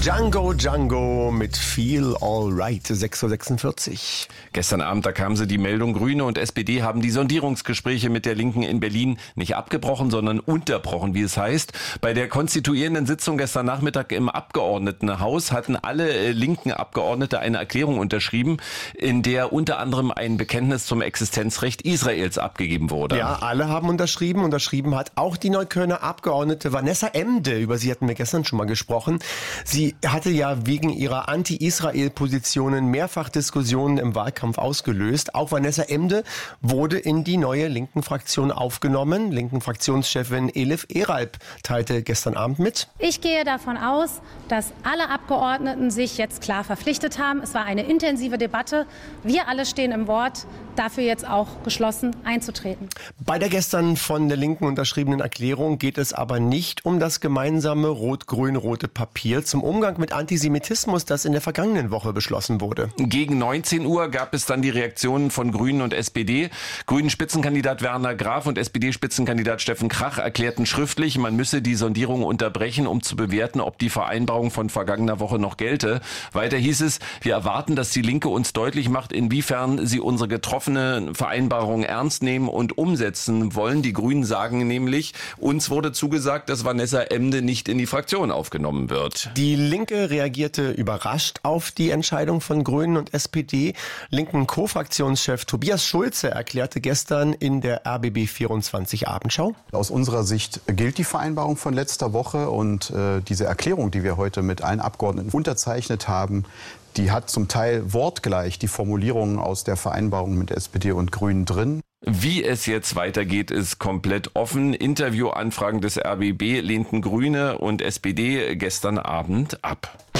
Django Django mit Feel Alright, 6.46 Uhr. Gestern Abend, da kam die Meldung, Grüne und SPD haben die Sondierungsgespräche mit der Linken in Berlin nicht abgebrochen, sondern unterbrochen, wie es heißt. Bei der konstituierenden Sitzung gestern Nachmittag im Abgeordnetenhaus hatten alle linken Abgeordnete eine Erklärung unterschrieben, in der unter anderem ein Bekenntnis zum Existenzrecht Israels abgegeben wurde. Ja, alle haben unterschrieben. Unterschrieben hat auch die Neuköllner Abgeordnete Vanessa Emde. Über sie hatten wir gestern schon mal gesprochen. Sie hatte ja wegen ihrer Anti-Israel-Positionen mehrfach Diskussionen im Wahlkampf ausgelöst. Auch Vanessa Emde wurde in die neue linken Fraktion aufgenommen. Linken Fraktionschefin Elif Eralp teilte gestern Abend mit. Ich gehe davon aus, dass alle Abgeordneten sich jetzt klar verpflichtet haben. Es war eine intensive Debatte. Wir alle stehen im Wort, dafür jetzt auch geschlossen einzutreten. Bei der gestern von der Linken unterschriebenen Erklärung geht es aber nicht um das gemeinsame rot-grün-rote Papier zum Umgang mit Antisemitismus, das in der vergangenen Woche beschlossen wurde. Gegen 19 Uhr gab es dann die Reaktionen von Grünen und SPD. Grünen-Spitzenkandidat Werner Graf und SPD-Spitzenkandidat Steffen Krach erklärten schriftlich, man müsse die Sondierung unterbrechen, um zu bewerten, ob die Vereinbarung von vergangener Woche noch gelte. Weiter hieß es, wir erwarten, dass die Linke uns deutlich macht, inwiefern sie unsere getroffene Vereinbarung ernst nehmen und umsetzen wollen. Die Grünen sagen nämlich, uns wurde zugesagt, dass Vanessa Emde nicht in die Fraktion aufgenommen wird. Die Linke reagierte überrascht auf die Entscheidung von Grünen und SPD. Linken Co-Fraktionschef Tobias Schulze erklärte gestern in der RBB 24 Abendschau: Aus unserer Sicht gilt die Vereinbarung von letzter Woche und diese Erklärung, die wir heute mit allen Abgeordneten unterzeichnet haben, die hat zum Teil wortgleich die Formulierungen aus der Vereinbarung mit SPD und Grünen drin. Wie es jetzt weitergeht, ist komplett offen. Interviewanfragen des RBB lehnten Grüne und SPD gestern Abend ab.